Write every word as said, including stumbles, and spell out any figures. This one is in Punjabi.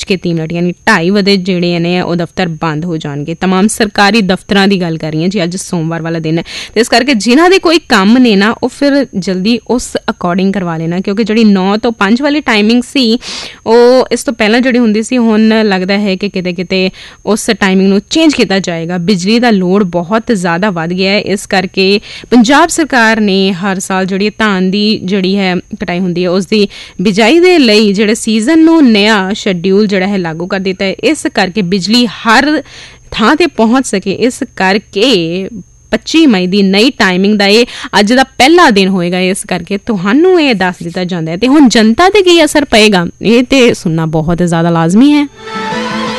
ਕੇ तीन मिनट यानी ढाई बजे ਜਿਹੜੇ ਨੇ ਉਹ ਦਫ਼ਤਰ ਬੰਦ ਹੋ ਜਾਣਗੇ। तमाम ਸਰਕਾਰੀ ਦਫ਼ਤਰਾਂ ਦੀ ਗੱਲ ਕਰ ਰਹੀ ਹਾਂ ਜੀ। ਅੱਜ ਸੋਮਵਾਰ ਵਾਲਾ ਦਿਨ ਹੈ ਤੇ ਇਸ ਕਰਕੇ ਜਿਨ੍ਹਾਂ ਦੇ ਕੋਈ ਕੰਮ ਨੇ ਨਾ ਉਹ ਫਿਰ ਜਲਦੀ ਉਸ ਅਕੋਰਡਿੰਗ ਕਰਵਾ ਲੈਣਾ, ਕਿਉਂਕਿ ਜਿਹੜੀ ਨੌ ਤੋਂ ਪੰਜ ਵਾਲੀ ਟਾਈਮਿੰਗ ਸੀ ਉਹ ਇਸ ਤੋਂ ਪਹਿਲਾਂ ਜਿਹੜੀ ਹੁੰਦੀ ਸੀ, ਹੁਣ ਲੱਗਦਾ ਹੈ ਕਿ ਕਿਤੇ ਕਿਤੇ ਉਸ ਟਾਈਮਿੰਗ ਨੂੰ ਚੇਂਜ ਕੀਤਾ ਜਾਏਗਾ। ਬਿਜਲੀ ਦਾ ਲੋਡ ਬਹੁਤ ਜ਼ਿਆਦਾ ਵੱਧ ਗਿਆ ਹੈ, ਇਸ ਕਰਕੇ ਪੰਜਾਬ ਸਰਕਾਰ ਨੇ ਹਰ ਸਾਲ ਜਿਹੜੀ ਧਾਨ ਦੀ ਜਿਹੜੀ ਹੈ ਕਟਾਈ ਹੁੰਦੀ ਹੈ ਉਸ ਦੀ ਬਿਜਾਈ ਦੇ ਲਈ ਜਿਹੜੇ ਸੀਜ਼ਨ ਨੂੰ ਨया ਸ਼ੈਡਿਊਲ ਜਿਹੜਾ ਹੈ ਲਾਗੂ ਕਰ ਦਿੱਤਾ ਹੈ। ਇਸ ਕਰਕੇ ਬਿਜਲੀ ਹਰ ਥਾਂ ਤੇ ਪਹੁੰਚ ਸਕੇ, ਇਸ ਕਰਕੇ ਪੱਚੀ ਮਈ ਦੀ ਨਈ ਟਾਈਮਿੰਗ ਦਾ ਇਹ ਅੱਜ ਦਾ ਪਹਿਲਾ ਦਿਨ ਹੋਏਗਾ। ਇਸ ਕਰਕੇ ਤੁਹਾਨੂੰ ਇਹ ਦੱਸ ਦਿੱਤਾ ਜਾਂਦਾ ਹੈ। ਤੇ ਹੁਣ ਜਨਤਾ ਤੇ ਕੀ ਅਸਰ ਪਏਗਾ ਇਹ ਤੇ ਸੁਣਨਾ ਬਹੁਤ ਜ਼ਿਆਦਾ ਲਾਜ਼ਮੀ ਹੈ।